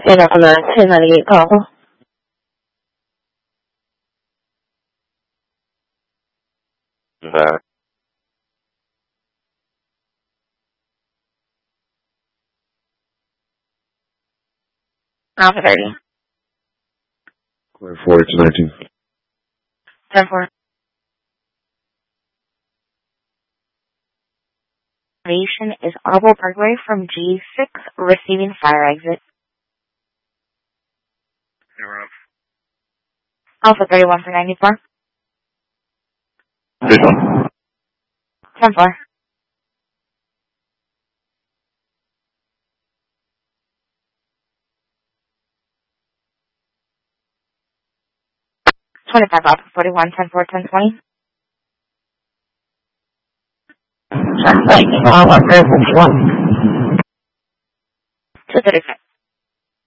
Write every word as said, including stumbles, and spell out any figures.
Stand up on the ten ninety-eight call. That. Alpha thirty. Clear forty to nineteen. ten four. Station is Audible Parkway from G six, receiving fire exit. You're up. Alpha thirty-one for ninety-four. Visual. ten four. twenty-five Alpha forty-one, ten four, ten twenty. two thirty-five.